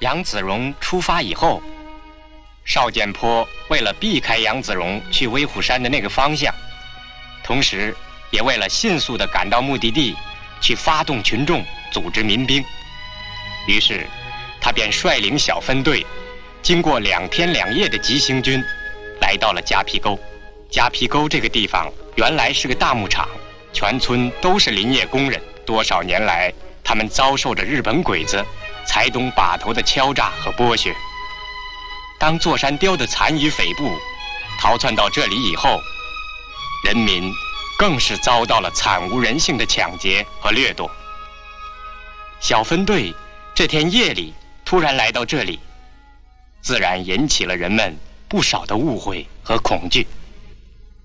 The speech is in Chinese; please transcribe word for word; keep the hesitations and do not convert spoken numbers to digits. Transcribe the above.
杨子荣出发以后，邵建坡为了避开杨子荣去威虎山的那个方向，同时也为了迅速地赶到目的地，去发动群众，组织民兵，于是他便率领小分队，经过两天两夜的急行军，来到了夹皮沟。夹皮沟这个地方原来是个大牧场，全村都是林业工人，多少年来他们遭受着日本鬼子财东把头的敲诈和剥削。当座山雕的残余匪部逃窜到这里以后，人民更是遭到了惨无人性的抢劫和掠夺。小分队这天夜里突然来到这里，自然引起了人们不少的误会和恐惧。